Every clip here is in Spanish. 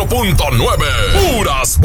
98.9. Puras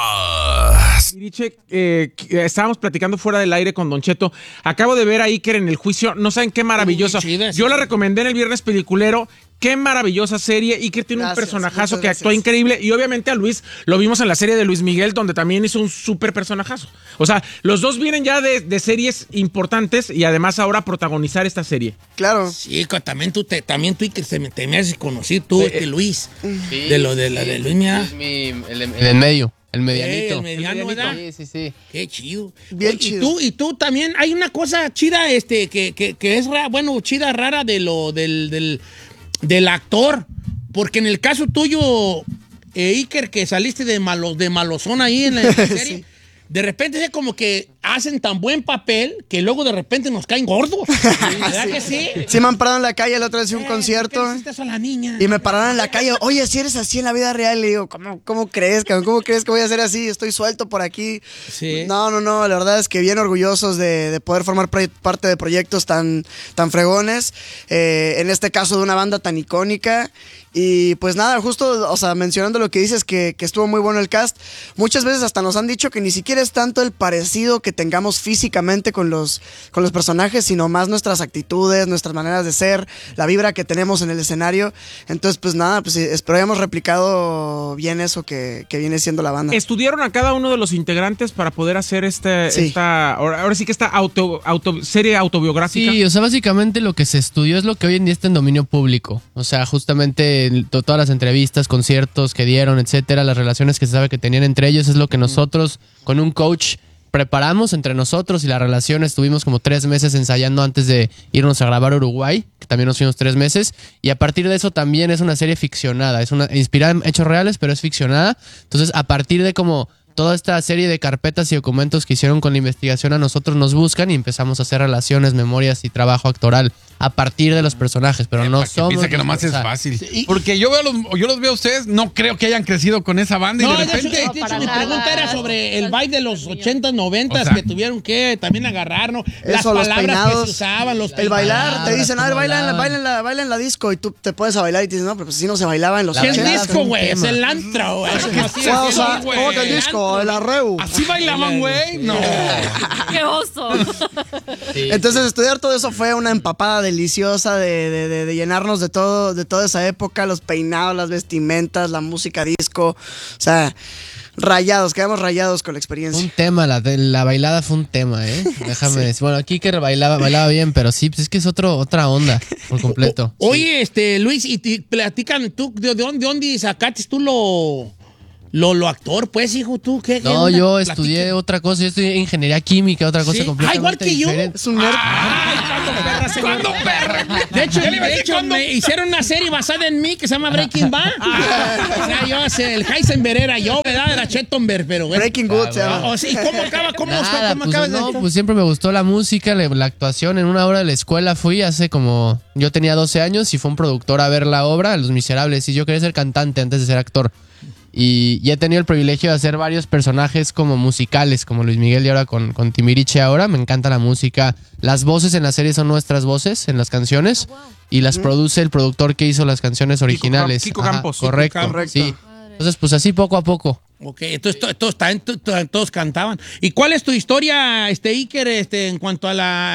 buenas. Timbiriche, estábamos platicando fuera del aire con Don Cheto. Acabo de ver a Iker en el juicio. No saben qué maravillosa. Yo la recomendé en el Viernes Peliculero. Qué maravillosa serie. Iker tiene un personajazo que actúa increíble. Y obviamente a Luis lo vimos en la serie de Luis Miguel, donde también hizo un súper personajazo. O sea, los dos vienen ya de series importantes y además ahora protagonizar esta serie. Claro. Sí, también tú, Iker, te me haces conocer tú, Luis. Sí, de lo de Luis, mira. El en medio. El medianito. El mediano, ¿verdad? Sí. Qué chido. Bien chido. Y tú también, hay una cosa chida, que es rara, bueno, chida, rara del actor. Porque en el caso tuyo, Iker, que saliste de malozón ahí en la serie, sí. De repente es como que hacen tan buen papel que luego de repente nos caen gordos. ¿Verdad que sí? Sí, me han parado en la calle, la otra vez en un concierto. ¿Por qué hiciste eso a la niña? Y me pararon en la calle. Oye, si eres así en la vida real. Le digo, ¿cómo crees, cabrón? ¿Cómo crees que voy a ser así? Estoy suelto por aquí. Sí. No. La verdad es que bien orgullosos de poder formar parte de proyectos tan fregones. En este caso de una banda tan icónica. Y pues nada, justo, o sea, mencionando lo que dices, que estuvo muy bueno el cast. Muchas veces hasta nos han dicho que ni siquiera es tanto el parecido que tengamos físicamente con los personajes, sino más nuestras actitudes, nuestras maneras de ser, la vibra que tenemos en el escenario. Entonces, pues nada, pues espero hayamos replicado bien eso que viene siendo la banda. ¿Estudiaron a cada uno de los integrantes para poder hacer ahora sí que esta serie autobiográfica? Sí, o sea, básicamente lo que se estudió es lo que hoy en día está en dominio público. O sea, justamente todas las entrevistas, conciertos que dieron, etcétera, las relaciones que se sabe que tenían entre ellos, es lo que nosotros con un coach preparamos entre nosotros, y la relación estuvimos como 3 meses ensayando antes de irnos a grabar a Uruguay, que también nos fuimos 3 meses, y a partir de eso también es una serie ficcionada, es inspirada en hechos reales, pero es ficcionada. Entonces, a partir de como toda esta serie de carpetas y documentos que hicieron con la investigación, a nosotros nos buscan y empezamos a hacer relaciones, memorias y trabajo actoral a partir de los personajes, pero no somos... Piensa que nomás es fácil. Porque yo los veo a ustedes, no creo que hayan crecido con esa banda y de repente... De hecho, mi pregunta era sobre el baile de los 80s, 90s, que tuvieron que también agarrarnos, las palabras que se usaban, los el bailar, te dicen, a ver, baila en la disco, y tú te puedes a bailar y te dicen, no, pero pues si no se bailaba en los 80s. ¿Qué es disco, güey? Es el antro, güey. ¿Cómo que el disco? El arreu. ¿Así bailaban, güey? No. ¡Qué oso! Entonces, estudiar todo eso fue una empapada deliciosa de llenarnos de toda esa época, los peinados, las vestimentas, la música disco, o sea, quedamos rayados con la experiencia. Un tema, la bailada fue un tema, déjame decir. Bueno, aquí que bailaba bien, pero sí, pues es que es otra onda por completo. Oye, Luis, y te platican, ¿tú de dónde sacaste tú lo actor, pues, hijo, tú? ¿Qué no, onda? yo estudié otra cosa, yo estudié ingeniería química, otra cosa completamente igual que diferente. yo. Es un nerd. ¿Cuándo, perra? De hecho, me hicieron una serie basada en mí que se llama Breaking Bad. O sea, yo, el Heisenberg era yo, ¿verdad? Era Chettenberg, pero bueno. Breaking Good, ¿Y cómo acaba? ¿Cómo pues acaba? No, pues siempre me gustó la música, la actuación. En una obra de la escuela fui yo tenía 12 años y fue un productor a ver la obra, Los Miserables, y yo quería ser cantante antes de ser actor. Y he tenido el privilegio de hacer varios personajes como musicales, como Luis Miguel y ahora con Timbiriche ahora. Me encanta la música. Las voces en la serie son nuestras voces en las canciones y las produce el productor que hizo las canciones originales. Kiko Campos. Correcto. Sí. Entonces, pues así poco a poco. Ok, entonces todos cantaban. ¿Y cuál es tu historia, Iker, en cuanto a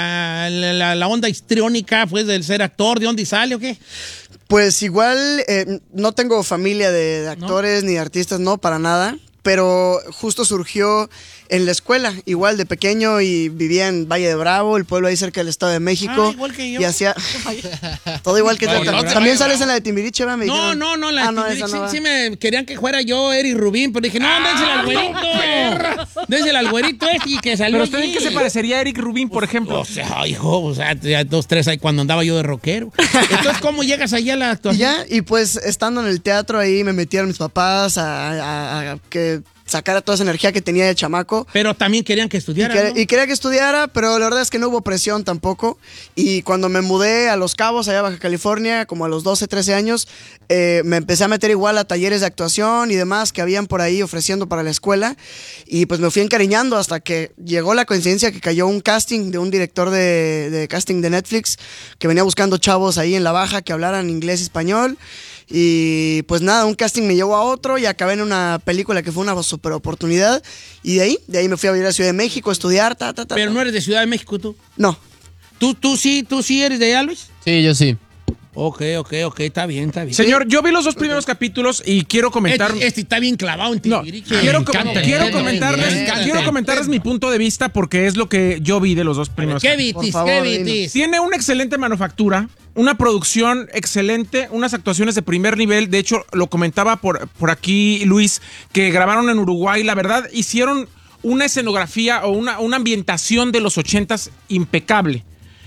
la onda histriónica, pues, del ser actor? ¿De dónde sale o qué? Pues igual no tengo familia de actores ni de artistas, no, para nada. Pero justo surgió en la escuela, igual de pequeño, y vivía en Valle de Bravo, el pueblo ahí cerca del Estado de México. Igual que yo. Y hacía todo igual que tú. También sales en la de Timbiriche, ¿verdad? No, la de Timbiriche sí me querían que fuera yo, Eric Rubín, pero dije, no, dénsela al güerito. Dénsela al güerito y que salió. ¿Pero usted en qué se parecería a Eric Rubín, por ejemplo? O sea, hijo, ya 2, 3 ahí cuando andaba yo de rockero. Entonces, ¿cómo llegas allá a la actuación? Y pues estando en el teatro ahí me metieron mis papás a que sacara toda esa energía que tenía de chamaco. Pero también querían que estudiara, ¿no? Y quería que estudiara, pero la verdad es que no hubo presión tampoco. Y cuando me mudé a Los Cabos, allá a Baja California, como a los 12, 13 años, me empecé a meter igual a talleres de actuación y demás que habían por ahí ofreciendo para la escuela. Y pues me fui encariñando hasta que llegó la coincidencia que cayó un casting de un director de casting de Netflix que venía buscando chavos ahí en la Baja que hablaran inglés y español. Y pues nada, un casting me llevó a otro y acabé en una película que fue una super oportunidad. Y de ahí me fui a vivir a Ciudad de México a estudiar. Pero no eres de Ciudad de México, tú. No. ¿Tú sí eres de allá, Luis? Sí, yo sí. Ok, está bien. Señor, yo vi los 2 primeros capítulos y quiero comentar... Este está bien clavado en Timbiriche. Quiero comentarles mi punto de vista porque es lo que yo vi de los 2 primeros capítulos. ¿Qué vitis? Tiene una excelente manufactura, una producción excelente, unas actuaciones de primer nivel. De hecho, lo comentaba por aquí Luis, que grabaron en Uruguay. La verdad, hicieron una escenografía o una ambientación de los 80s impecable.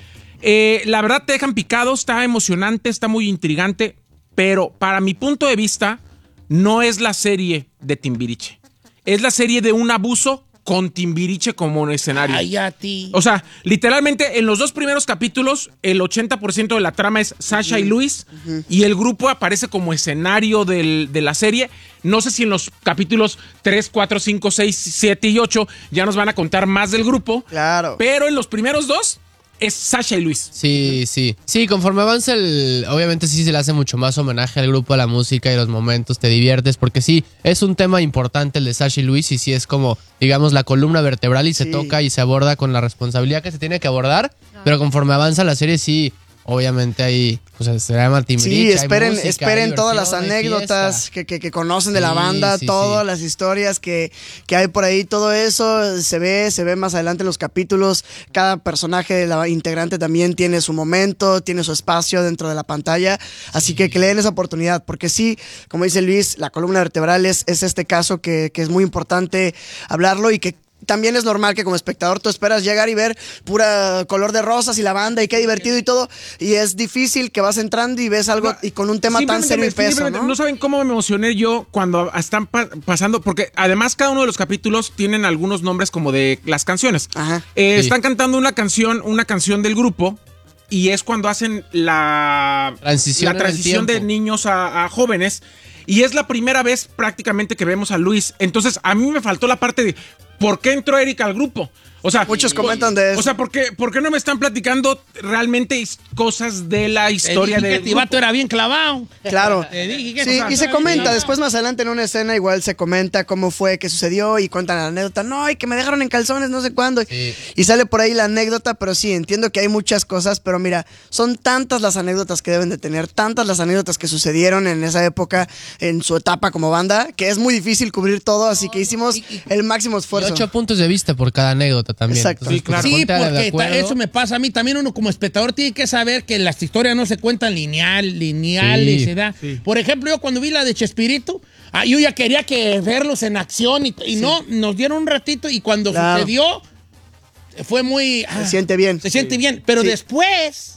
La verdad te dejan picado, está emocionante, está muy intrigante, pero para mi punto de vista no es la serie de Timbiriche. Es la serie de un abuso con Timbiriche como un escenario. Ay, a ti. O sea, literalmente en los 2 primeros capítulos el 80% de la trama es Sasha y Luis y el grupo aparece como escenario de la serie. No sé si en los capítulos 3, 4, 5, 6, 7 y 8 ya nos van a contar más del grupo. Claro. Pero en los primeros 2... es Sasha y Luis. Sí. Sí, conforme avanza obviamente sí se le hace mucho más homenaje al grupo, a la música y los momentos, te diviertes, porque sí, es un tema importante el de Sasha y Luis y sí es como, digamos, la columna vertebral y se toca y se aborda con la responsabilidad que se tiene que abordar, pero conforme avanza la serie sí, obviamente ahí, pues se llama Timbiriche. Sí, esperen todas las anécdotas que conocen de la banda, todas las historias que hay por ahí, todo eso se ve más adelante en los capítulos. Cada personaje de la integrante también tiene su momento, tiene su espacio dentro de la pantalla, así que le den esa oportunidad, porque sí, como dice Luis, la columna vertebral es este caso que es muy importante hablarlo y que también es normal que como espectador tú esperas llegar y ver pura color de rosas y la banda y qué divertido y todo, y es difícil que vas entrando y ves algo y con un tema tan serio y peso, ¿no? No saben cómo me emocioné yo cuando están pasando, porque además cada uno de los capítulos tienen algunos nombres como de las canciones. Ajá. Están cantando una canción del grupo y es cuando hacen la transición de niños a jóvenes y es la primera vez prácticamente que vemos a Luis. Entonces a mí me faltó la parte de ¿por qué entró Erika al grupo? O sea, muchos comentan de eso. O sea, ¿por qué no me están platicando realmente cosas de la historia de que vato era bien clavado? Claro. Sí, y se comenta, después más adelante en una escena igual se comenta cómo fue, qué sucedió y cuentan la anécdota. No, y que me dejaron en calzones no sé cuándo. Sí. Y sale por ahí la anécdota, pero sí, entiendo que hay muchas cosas, pero mira, son tantas las anécdotas que deben de tener, tantas las anécdotas que sucedieron en esa época, en su etapa como banda, que es muy difícil cubrir todo, así que hicimos el máximo esfuerzo. 8 puntos de vista por cada anécdota también. Exacto. Entonces, sí, claro. Sí, porque eso me pasa a mí. También uno como espectador tiene que saber que las historias no se cuentan lineales, sí, se da. Sí. Por ejemplo, yo cuando vi la de Chespirito, yo ya quería verlos en acción y no, nos dieron un ratito y cuando sucedió fue muy... se siente bien. Se siente bien, pero después...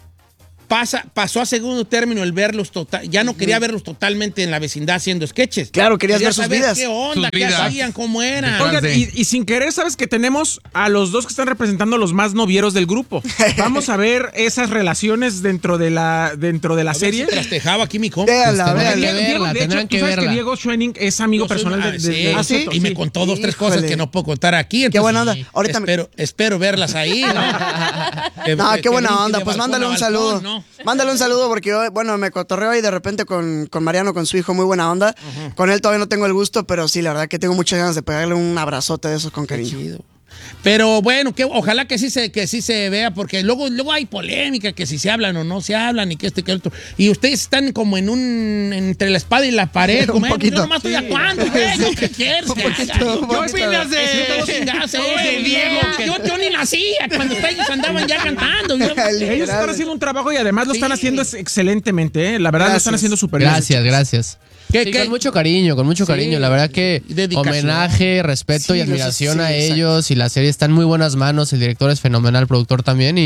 Pasó a segundo término el verlos ya no quería verlos totalmente en la vecindad haciendo sketches. Claro, quería ver sus vidas. ¿Qué onda? ¿Qué hacían? ¿Cómo eran? Oigan, y sin querer, sabes que tenemos a los 2 que están representando a los más novieros del grupo. Vamos a ver esas relaciones dentro de la serie. Trastejaba aquí mi compa. Tendrán que verla. Diego Schwenning es amigo personal de ¿sí? Y me contó 2, 3 cosas que no puedo contar aquí. Entonces, qué buena onda. Ahorita espero verlas ahí. No, qué buena onda. Pues mándale un saludo. ¿no? Mándale un saludo porque yo, me cotorreo ahí de repente con Mariano, con su hijo, muy buena onda. Con él todavía no tengo el gusto, pero sí, la verdad que tengo muchas ganas de pegarle un abrazote de esos con cariño. Pero bueno, ojalá que sí se vea, porque luego hay polémica, que si se hablan o no se hablan, y que esto y que otro. Y ustedes están como entre la espada y la pared. Un poquito. Yo nomás estoy actuando, güey. ¿Qué quieres? ¿Qué opinas de Diego? Yo ni nacía cuando ustedes andaban ya cantando. Ellos están haciendo un trabajo y además lo están haciendo excelentemente, ¿eh? La verdad, lo están haciendo súper bien. Gracias. Con mucho cariño, la verdad que homenaje, respeto y admiración a ellos, y la serie está en muy buenas manos, el director es fenomenal, el productor también, y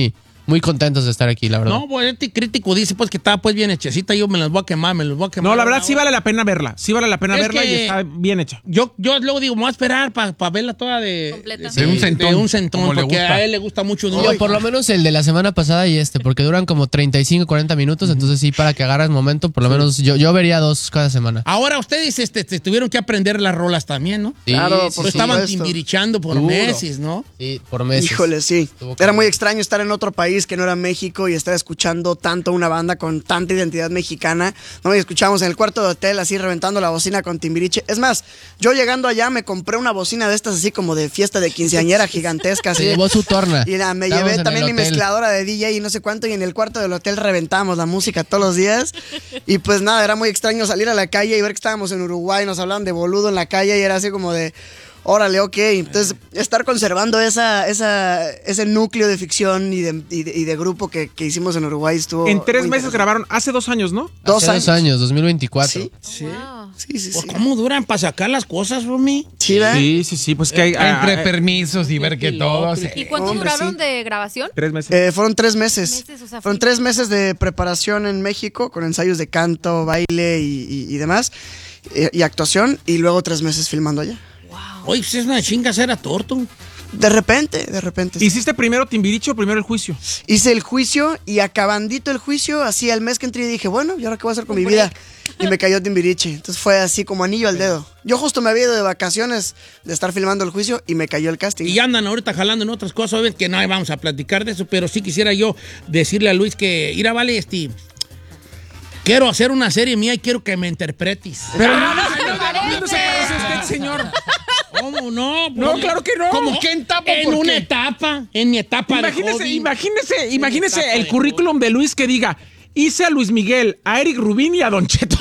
muy contentos de estar aquí, la verdad. No, bueno, este crítico dice pues que estaba pues bien hechecita, yo me las voy a quemar, No, la verdad sí vale la pena verla, sí vale la pena Es verla que y está bien hecha. Yo luego digo, me voy a esperar para verla toda Completa. De un centón, de un centón, como le porque gusta. a él le gusta mucho. Yo, por lo menos el de la semana pasada y porque duran como 35, 40 minutos, entonces sí, para que agarras momento, por lo menos yo vería 2 cada semana. Ahora ustedes tuvieron que aprender las rolas también, ¿no? Sí, Claro, sí, por Lo sí. estaban supuesto. timbirichando por Duro. meses, ¿no? Sí, por meses. Híjole, sí. Estuvo Era cabrón. muy extraño estar en otro país que no era México y estar escuchando tanto una banda con tanta identidad mexicana. No, y escuchábamos en el cuarto de hotel así reventando la bocina con Timbiriche. Es más, yo llegando allá me compré una bocina de estas así como de fiesta de quinceañera gigantesca. Se Así. llevó su torna. Y nada, me Estábamos llevé en también el mi hotel. mezcladora de DJ y no sé cuánto, y en el cuarto del hotel reventábamos la música todos los días. Y pues nada, era muy extraño salir a la calle y ver que estábamos en Uruguay, nos hablaban de boludo en la calle y era así como de, órale, ok. Entonces, estar conservando ese núcleo de ficción y de grupo que hicimos en Uruguay estuvo. En 3 muy meses interesante. grabaron, hace 2 años, ¿no? Dos Hace 2 años, 2024. Sí, Sí. Wow. sí. Pues, ¿cómo duran para sacar las cosas, Rumi? Sí, ¿verdad? Sí, pues que hay... Entre permisos y ver que todo. ¿Y cuánto Hombre, duraron sí. de grabación? 3 meses. Fueron 3 meses. Meses, o sea, Fueron fue- 3 meses de preparación en México con ensayos de canto, baile y demás. Y actuación. Y luego 3 meses filmando allá. Oye, pues es una chinga hacer a torto. De repente. sí. ¿Hiciste primero Timbiriche o primero el juicio? Hice el juicio y acabandito el juicio, así al mes que entré dije, bueno, ¿y ahora qué voy a hacer con mi vida? Y me cayó Timbiriche. Entonces fue así como anillo al dedo. Yo justo me había ido de vacaciones de estar filmando el juicio y me cayó el casting. Y andan ahorita jalando en otras cosas, obviamente que no vamos a platicar de eso, pero sí quisiera yo decirle a Luis que, mira, vale, quiero hacer una serie mía y quiero que me interpretes. Pero no se parece usted, señor. ¿Cómo no? No, claro que no. ¿Cómo qué etapa? En ¿Por una qué? etapa, en mi etapa de Imagínese, joven. imagínese Etapa el de currículum de Luis que diga, hice a Luis Miguel, a Eric Rubín y a Don Cheto.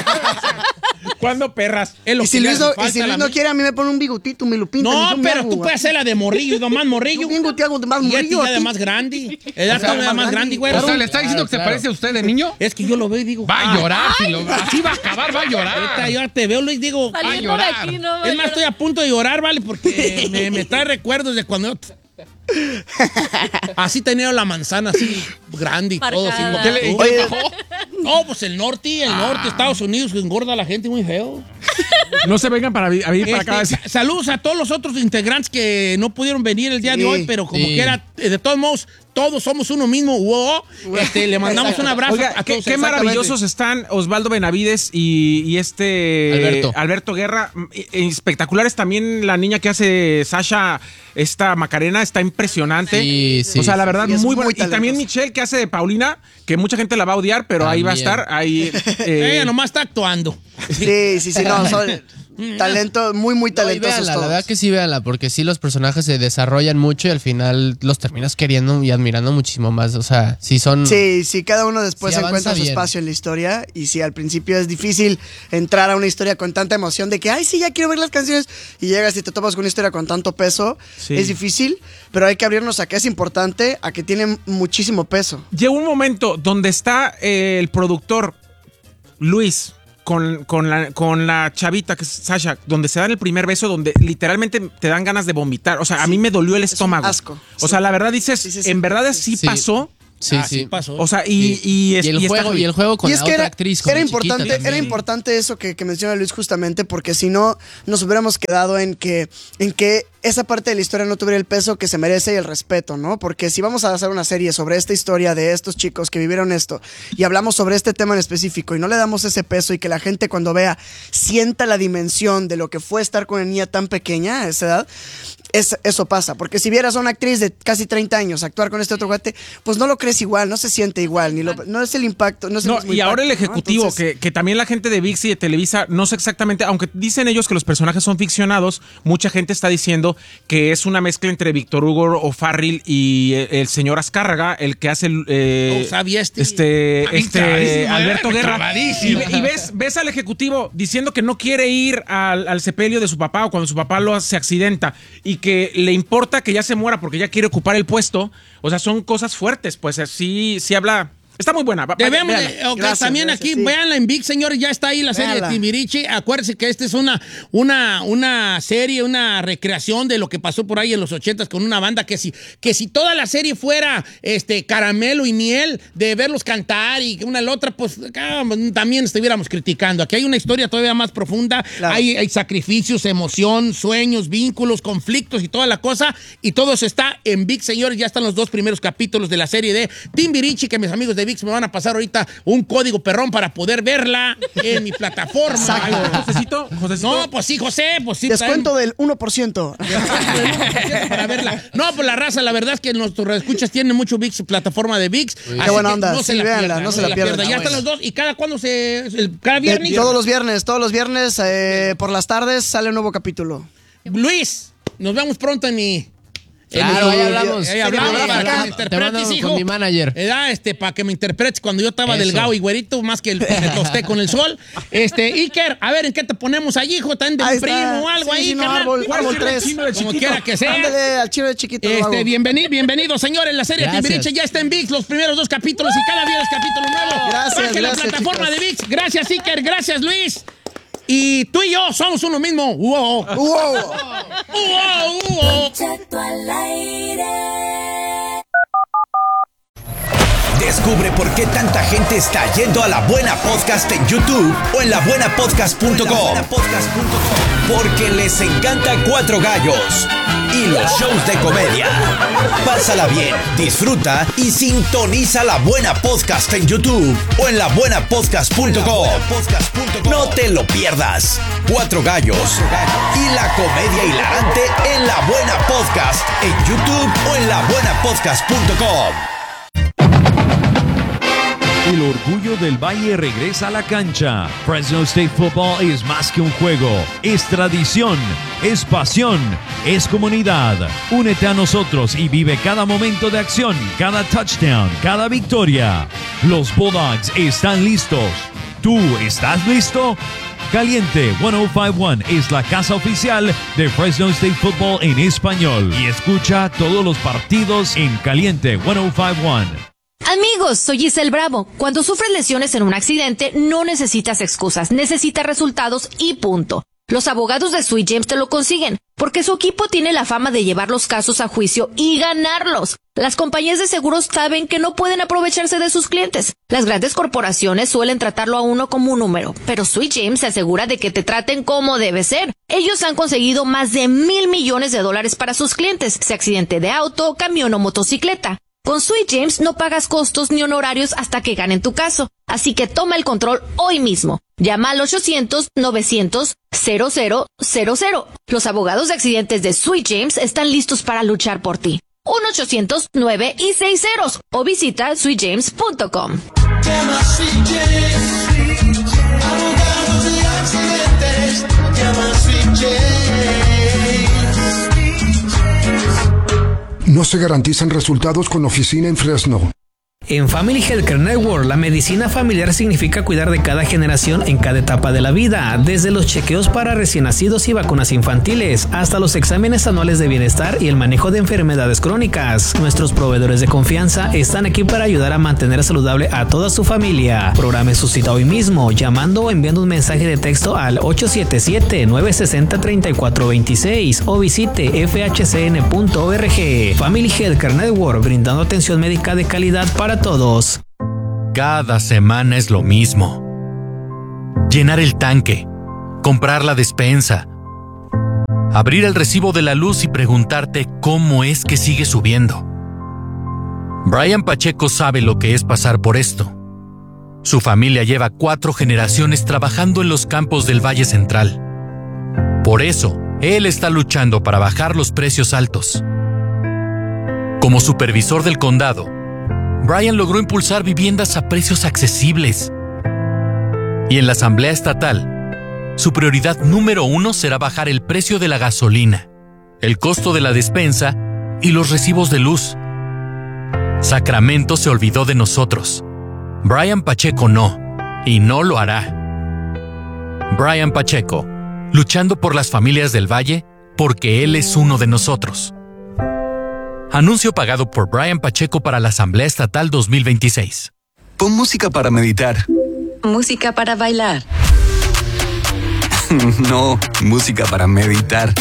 ¿Cuándo perras? Es lo Y si que le Luis, hace no, falta y si a la Luis no mí. quiere, a mí me pone un bigotito, me lo pinta. No, yo me pero hago, tú güey. puedes hacer la de morrillo, y más morrillo. Yo bien te hago de más Y morrillo. ya a de ti. más grande. Edad todavía más grande, güey. O sea, ¿le está diciendo que se Claro. parece a usted de niño? Es que yo lo veo y digo, Va a llorar. Así va a acabar, va a ahorita llorar. yo te veo, Luis, digo, Saliendo de aquí, no. es más, estoy a punto de llorar, ¿vale? Porque me trae recuerdos de cuando yo... Así tenía la manzana así grande y todo. Así, Marcada. ¿Qué le Oye, bajó? No, pues el norte, Estados Unidos, que engorda a la gente muy feo. No se vengan a vivir para acá. Saludos a todos los otros integrantes que no pudieron venir el día de Sí. hoy, pero como Sí. quiera, de todos modos, todos somos uno mismo. Wow. Le mandamos un abrazo Oiga, a qué, todos. qué maravillosos están Osvaldo Benavides y Alberto Guerra. Espectaculares también la niña que hace Sasha, esta Macarena, está impresionante. Sí, sí. O sea, la verdad, Sí, es muy muy buena. Y también talentosa. Michelle, que hace de Paulina, que mucha gente la va a odiar, pero ahí va a También. estar. Ahí, Ella nomás está actuando. Sí, no, son talento, muy No, y talentosos véanla, la todos. verdad que sí, véanla, porque sí los personajes se desarrollan mucho y al final los terminas queriendo y admirando muchísimo más. O sea, sí son... Sí, cada uno después Sí, avanza encuentra su bien. espacio en la historia. Y sí, al principio es difícil entrar a una historia con tanta emoción de que, ay, sí, ya quiero ver las canciones. Y llegas y te topas con una historia con tanto peso. Sí. Es difícil, pero hay que abrirnos a que es importante, a que tiene muchísimo peso. Llegó un momento donde está el productor Luis con la chavita, que es Sasha, donde se dan el primer beso, donde literalmente te dan ganas de vomitar. O sea, a mí me dolió el estómago. asco. O sea, la verdad dices, Sí. en verdad así Sí. pasó. Sí, Ah, sí sí. pasó. O sea, Sí. y el está juego, heavy. y el juego con Y la es que otra actriz, con era la chiquita importante, era también. importante eso que menciona Luis justamente, porque si no, nos hubiéramos quedado en que esa parte de la historia no tuviera el peso que se merece y el respeto, ¿no? Porque si vamos a hacer una serie sobre esta historia de estos chicos que vivieron esto y hablamos sobre este tema en específico y no le damos ese peso y que la gente cuando vea sienta la dimensión de lo que fue estar con una niña tan pequeña a esa edad, eso pasa. Porque si vieras a una actriz de casi 30 años actuar con este otro guate, pues no lo crees igual, no se siente igual, no es el impacto, no es el No, mismo y ahora el impacto, ¿no? ejecutivo, Entonces, que también la gente de ViX y de Televisa, no sé exactamente, aunque dicen ellos que los personajes son ficcionados, mucha gente está diciendo que es una mezcla entre Víctor Hugo O'Farrill y el señor Azcárraga, el que hace sabía clavadísimo, Alberto Guerra. clavadísimo. Y ves al ejecutivo diciendo que no quiere ir al sepelio de su papá o cuando su papá se accidenta y que le importa que ya se muera porque ya quiere ocupar el puesto. O sea, son cosas fuertes, pues sí habla Está muy buena. Debemos véala. Gracias, también gracias, aquí, sí. véanla en ViX, señores, ya está ahí la serie Véanla. de Timbiriche. Acuérdense que esta es una serie, una recreación de lo que pasó por ahí en los 80s con una banda que si toda la serie fuera caramelo y miel de verlos cantar y una a la otra, pues también estuviéramos criticando. Aquí hay una historia todavía más profunda, Claro. hay sacrificios, emoción, sueños, vínculos, conflictos y toda la cosa, y todo eso está en ViX, señores. Ya están los 2 primeros capítulos de la serie de Timbiriche, que mis amigos de ViX me van a pasar ahorita un código perrón para poder verla en mi plataforma. Josecito. No, pues sí, José, pues sí. Descuento del 1%. Para verla. No, pues la raza, la verdad es que nuestros escuchas tienen mucho ViX, plataforma de ViX. Así Qué buena que onda. No se Sí, la véanla, pierdan, no se la pierdan. Ya están los 2. ¿Y cada cuándo cada viernes? Todos los viernes, por las tardes sale un nuevo capítulo. Luis, nos vemos pronto en mi... Claro, ahí hablamos. Ahí hablamos para que me Te interpretes, mando hijo. con mi manager. Para que me interpretes cuando yo estaba Eso. delgado y güerito, más que me tosté con el sol. Iker, a ver, ¿en qué te ponemos allí, hijo? ¿También de Ahí un primo está. o algo Sí, ahí, sí, no, carnal? árbol 3. Como quiera que sea. Ándale, al chino de chiquito. lo hago. Bienvenido, señores. La serie Gracias. Timbiriche ya está en ViX, los primeros 2 capítulos y cada viernes capítulo nuevo. Gracias, Baje la gracias, plataforma chicos. de ViX. Gracias, Iker. Gracias, Luis. Y tú y yo somos uno mismo. Wow. Descubre por qué tanta gente está yendo a La Buena Podcast en YouTube o en labuenapodcast.com. Porque les encanta Cuatro Gallos y los shows de comedia. Pásala bien, disfruta y sintoniza La Buena Podcast en YouTube o en labuenapodcast.com. No te lo pierdas. Cuatro Gallos y la comedia hilarante en La Buena Podcast en YouTube o en labuenapodcast.com. El orgullo del Valle regresa a la cancha. Fresno State Football es más que un juego. Es tradición, es pasión, es comunidad. Únete a nosotros y vive cada momento de acción, cada touchdown, cada victoria. Los Bulldogs están listos. ¿Tú estás listo? Caliente 1051 es la casa oficial de Fresno State Football en español. Y escucha todos los partidos en Caliente 1051. Amigos, soy Giselle Bravo. Cuando sufres lesiones en un accidente, no necesitas excusas, necesitas resultados y punto. Los abogados de Sweet James te lo consiguen, porque su equipo tiene la fama de llevar los casos a juicio y ganarlos. Las compañías de seguros saben que no pueden aprovecharse de sus clientes. Las grandes corporaciones suelen tratarlo a uno como un número, pero Sweet James se asegura de que te traten como debe ser. Ellos han conseguido más de $1,000 millones para sus clientes, sea accidente de auto, camión o motocicleta. Con Sweet James no pagas costos ni honorarios hasta que ganen tu caso. Así que toma el control hoy mismo. Llama al 800-900-0000. Los abogados de accidentes de Sweet James están listos para luchar por ti. 1-800-9 y 6 ceros o visita sweetjames.com. Llama Sweet James. Abogados de accidentes. Llama Sweet James. No se garantizan resultados con oficina en Fresno. En Family Healthcare Network, la medicina familiar significa cuidar de cada generación en cada etapa de la vida, desde los chequeos para recién nacidos y vacunas infantiles, hasta los exámenes anuales de bienestar y el manejo de enfermedades crónicas. Nuestros proveedores de confianza están aquí para ayudar a mantener saludable a toda su familia. Programe su cita hoy mismo, llamando o enviando un mensaje de texto al 877-960-3426 o visite fhcn.org. Family Healthcare Network, brindando atención médica de calidad para todos. Cada semana es lo mismo. Llenar el tanque, comprar la despensa, abrir el recibo de la luz y preguntarte cómo es que sigue subiendo. Brian Pacheco sabe lo que es pasar por esto. Su familia lleva 4 generaciones trabajando en los campos del Valle Central. Por eso, él está luchando para bajar los precios altos. Como supervisor del condado, Brian logró impulsar viviendas a precios accesibles. Y en la Asamblea Estatal, su prioridad número 1 será bajar el precio de la gasolina, el costo de la despensa y los recibos de luz. Sacramento se olvidó de nosotros. Brian Pacheco no, y no lo hará. Brian Pacheco, luchando por las familias del Valle, porque él es uno de nosotros. Anuncio pagado por Brian Pacheco para la Asamblea Estatal 2026. Pon música para meditar. Música para bailar. No, música para meditar.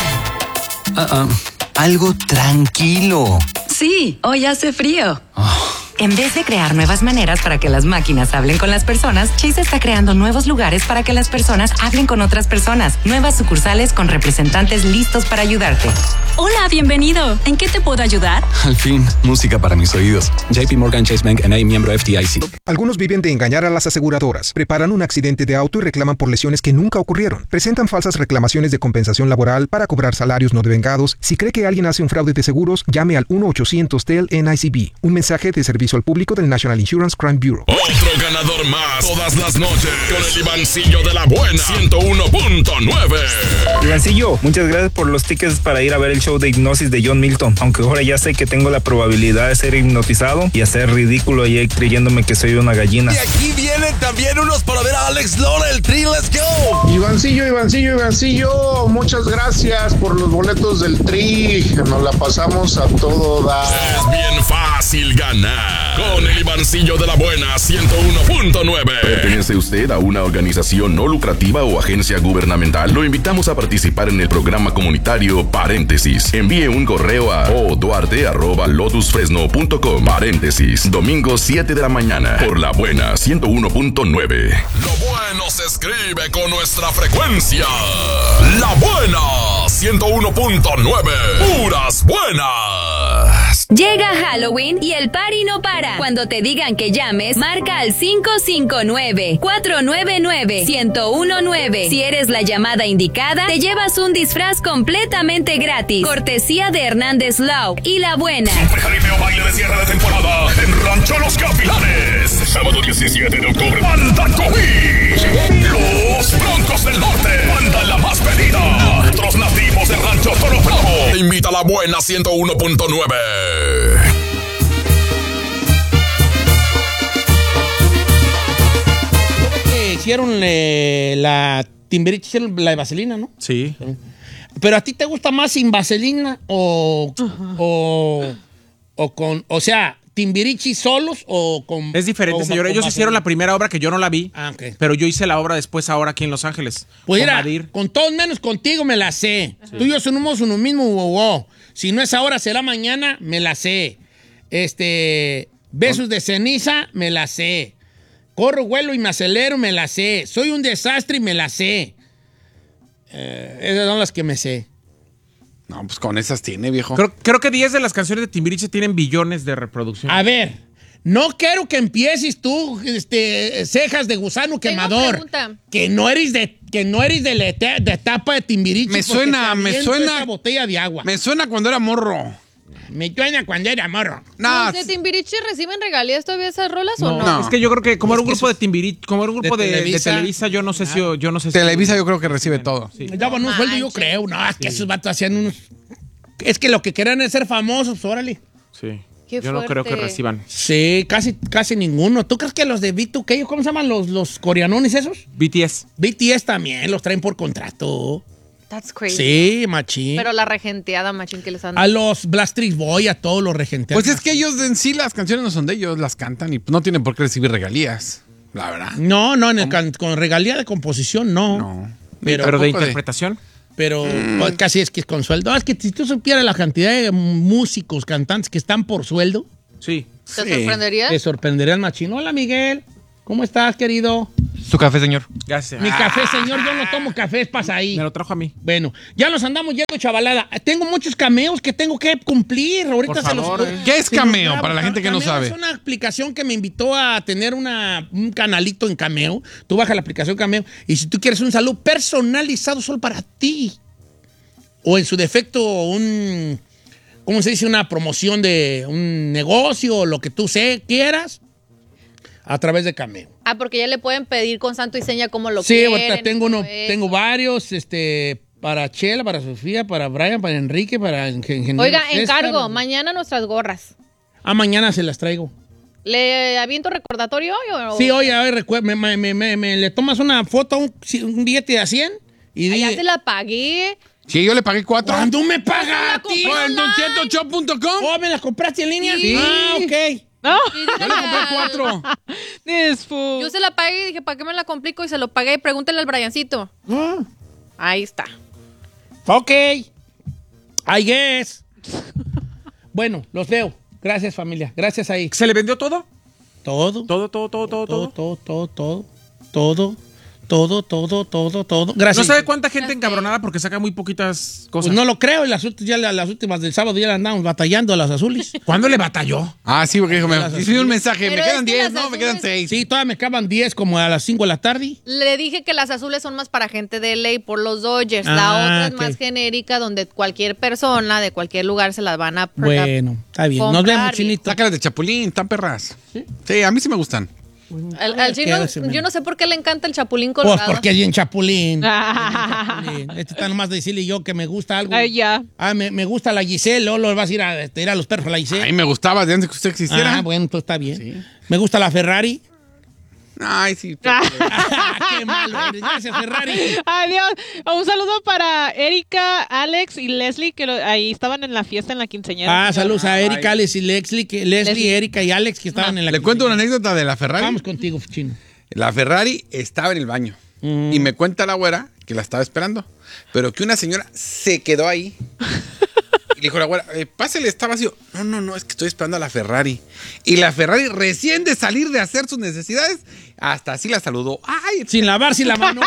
Algo tranquilo. Sí, hoy hace frío. En vez de crear nuevas maneras para que las máquinas hablen con las personas, Chase está creando nuevos lugares para que las personas hablen con otras personas. Nuevas sucursales con representantes listos para ayudarte. Hola, bienvenido. ¿En qué te puedo ayudar? Al fin, música para mis oídos. JP Morgan Chase Bank N.A., miembro FDIC. Algunos viven de engañar a las aseguradoras. Preparan un accidente de auto y reclaman por lesiones que nunca ocurrieron. Presentan falsas reclamaciones de compensación laboral para cobrar salarios no devengados. Si cree que alguien hace un fraude de seguros, llame al 1-800-TEL-NICB. Un mensaje de servicio al público del National Insurance Crime Bureau. Otro ganador más todas las noches con el Ivancillo de la Buena 101.9. Ivancillo, muchas gracias por los tickets para ir a ver el show de hipnosis de John Milton. Aunque ahora ya sé que tengo la probabilidad de ser hipnotizado y hacer ridículo ahí creyéndome que soy una gallina. Y aquí vienen también unos para ver a Alex Lora, el Tri. Let's go. Ivancillo, muchas gracias por los boletos del Tri. Nos la pasamos a todo dar. Es bien fácil ganar con el Ivancillo de la Buena 101.9. ¿Pertenece usted a una organización no lucrativa o agencia gubernamental? Lo invitamos a participar en el programa comunitario Paréntesis. Envíe un correo a oduarte@lotusfresno.com. Paréntesis, domingo 7 de la mañana por la Buena 101.9. Lo bueno se escribe con nuestra frecuencia. La Buena 101.9. Puras buenas. Llega Halloween y el party no para. Cuando te digan que llames, marca al 559-499-1019. Si eres la llamada indicada, te llevas un disfraz completamente gratis. Cortesía de Hernández Lau y La Buena. Super Jaripeo baile de cierre de temporada en Rancho Los Capilanes. Sábado 17 de octubre. Banda Covid. Los Broncos del Norte. Banda la más pedida. Otros nativos de Rancho Toro Bravo. Te invita a La Buena 101.9. Hicieron la Timbiriche, hicieron la de vaselina, ¿no? Sí. Pero a ti te gusta más sin vaselina o con, o sea, Timbiriche solos o con... Es diferente, señor. Ellos hicieron la primera obra que yo no la vi, pero yo hice la obra después ahora aquí en Los Ángeles. Pues mira, con todos menos contigo me la sé. Sí. Tú y yo somos uno mismo, wow. Si no es ahora, será mañana, me la sé. Besos de ceniza, me la sé. Corro, vuelo y me acelero, me la sé. Soy un desastre y me la sé. Esas son las que me sé. No, pues con esas tiene, viejo. Creo que 10 de las canciones de Timbiriche tienen billones de reproducción. A ver, no quiero que empieces tú, cejas de gusano quemador. Que no eres de la etapa de Timbiriche. Me suena esta botella de agua. Me suena cuando era morro. Me suena cuando era morro. ¿Los de Timbiriche reciben regalías todavía esas rolas o no? Es que yo creo que como era un grupo de Timbiriche, como era un grupo de Televisa, yo no sé si... Televisa yo creo que recibe todo. Sí. Daban un sueldo, yo creo. No, es que esos vatos hacían unos... Es que lo que querían es ser famosos, órale. Sí. Yo no creo que reciban. Sí, casi ninguno. ¿Tú crees que los de B2K, ¿cómo se llaman los coreanones esos? BTS. BTS también, los traen por contrato. That's crazy. Sí, machín. Pero la regenteada, machín, que les han... A los Blastrix Boy, a todos los regenteados. Pues es que ellos en sí las canciones no son de ellos, las cantan y no tienen por qué recibir regalías, la verdad. No, con regalía de composición, no. Pero de interpretación. Pero pues, casi es que es con sueldo. Es que si tú supieras la cantidad de músicos, cantantes que están por sueldo. Sí. ¿Te sorprenderías? Te sorprenderías, machín. Hola, Miguel. ¿Cómo estás, querido? Su café, señor. Gracias. Mi café, señor. Yo no tomo café, es pasa ahí. Me lo trajo a mí. Bueno, ya nos andamos yendo, chavalada. Tengo muchos cameos que tengo que cumplir. Ahorita por favor, ¿Qué es Cameo? Para la gente que no sabe. Es una aplicación que me invitó a tener un canalito en Cameo. Tú bajas la aplicación Cameo y si tú quieres un saludo personalizado solo para ti, o en su defecto ¿cómo se dice? Una promoción de un negocio o lo que tú quieras, a través de Cameo. Porque ya le pueden pedir con santo y seña como lo sí, quieren. Sí, ahorita tengo varios, para Chela, para Sofía, para Brian, para Enrique, para Ingeniero. Oiga, encargo, mañana nuestras gorras. Mañana se las traigo. ¿Le aviento recordatorio hoy o...? Sí, oye, a ver, le tomas una foto, un billete de 100 y ya se la pagué. Sí, yo le pagué 4. ¿Cuándo me paga a ti? ¿Con el DonChetoShop.com? ¿Oh, me las compraste en línea? Sí. Ok. No. Yo le compré 4. Yo se la pagué y dije, ¿para qué me la complico? Y se lo pagué. Pregúntale al Briancito. Ahí está. Ok. I guess. Bueno, los veo. Gracias, familia. Gracias ahí. ¿Se le vendió todo? Todo. Todo. Gracias. ¿No sabe cuánta gente encabronada porque saca muy poquitas cosas? Pues no lo creo. Las últimas del sábado ya le andamos batallando a las azules. ¿Cuándo le batalló? Ah, sí, porque dijo, me hizo un mensaje. Pero Me quedan es que 10, las ¿no? Me azules- quedan 6. Sí, todavía me acaban 10 como a las 5 de la tarde. Le dije que las azules son más para gente de LA por los Dodgers. Ah, La otra es ok. más genérica, donde cualquier persona de cualquier lugar se las van a Bueno, está bien. Nos comprar vemos, y- Chinito. Sácalas de Chapulín, están perras. Sí, a mí sí me gustan. Al chino, Quédese, yo no sé por qué le encanta el chapulín Pues colorado. porque es bien chapulín. Este está nomás de decirle yo que me gusta algo. Ay, ya. Ah, me gusta la Giselle, Lolo, vas a ir a tirar a los perros a la Giselle. A mí me gustaba de antes que usted existiera. Ah, bueno, pues está bien. Sí. Me gusta la Ferrari. Ay, sí. Qué malo eres. Gracias, Ferrari. Adiós. Un saludo para Erika, Alex y Leslie, que ahí estaban en la fiesta en la quinceañera. Ah, saludos a Erika, Alex y Leslie, Erika y Alex que estaban en la Le cuento una anécdota de la Ferrari. Vamos contigo, Chino. La Ferrari estaba en el baño. Y me cuenta la güera que la estaba esperando. Pero que una señora se quedó ahí. Y le dijo a la güera, pásale, está vacío. No, es que estoy esperando a la Ferrari. Y la Ferrari recién de salir de hacer sus necesidades, hasta así la saludó. ¡Ay! Sin lavarse la mano.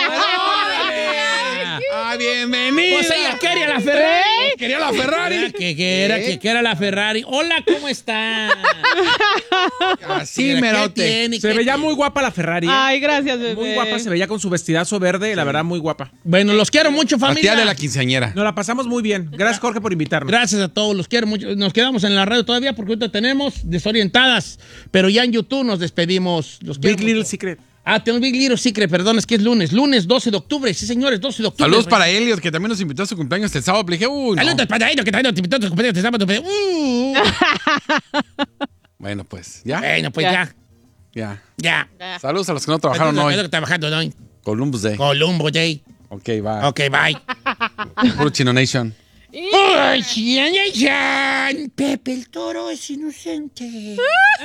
¡Ah, bienvenida! Pues ella quería la Ferrari. Quería la Ferrari. Que era la Ferrari. Hola, ¿cómo está? Así, Mira, merote. ¿qué tiene? Se veía muy guapa la Ferrari. Ay, gracias, bebé. Muy guapa, se veía con su vestidazo verde, la verdad, muy guapa. Bueno, los quiero mucho, La familia. tía de la quinceañera. Nos la pasamos muy bien. Gracias, Jorge, por invitarnos. Gracias a todos, los quiero mucho. Nos quedamos en la radio todavía porque ahorita tenemos Desorientadas, pero ya en YouTube nos despedimos. Los quiero Big Little mucho. Secret. Ah, tenemos Big Little Secret, perdón, es que es lunes. Lunes 12 de octubre, sí, señores, 12 de octubre. Saludos para Elliot, que también nos invitó a su cumpleaños el sábado. Le dije, uy, no. Saludos para Elliot, que también nos invitó a su cumpleaños este sábado. Bueno, pues, ¿ya? Bueno, pues ya. Saludos a los que no trabajaron hoy. Trabajando hoy. Columbus Day. Columbo Day. Ok, bye. Ok, bye. Puro Chino Nation. ¡Ay, Pepe el Toro es inocente!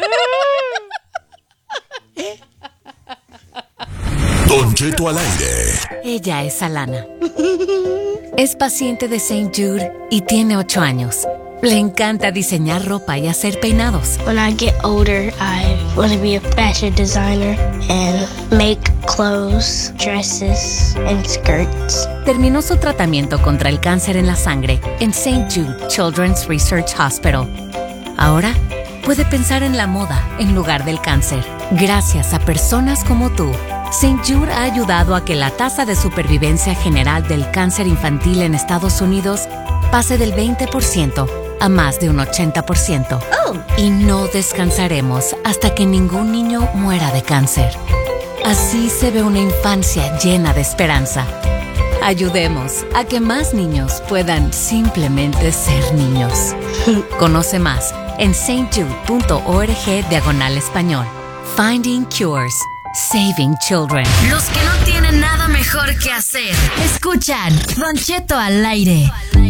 Don Cheto al aire. Ella es Alana. Es paciente de St. Jude y tiene 8 años. Le encanta diseñar ropa y hacer peinados. When I get older, I want to be a fashion designer and make clothes, dresses, and skirts. Terminó su tratamiento contra el cáncer en la sangre en St. Jude Children's Research Hospital. Ahora puede pensar en la moda en lugar del cáncer. Gracias a personas como tú, St. Jude ha ayudado a que la tasa de supervivencia general del cáncer infantil en Estados Unidos pase del 20% a más de un 80%. Y no descansaremos hasta que ningún niño muera de cáncer. Así se ve una infancia llena de esperanza. Ayudemos a que más niños puedan simplemente ser niños. Conoce más en stjude.org/español. Finding Cures. Saving Children. Los que no tienen nada mejor que hacer. Escuchan Don Cheto al aire.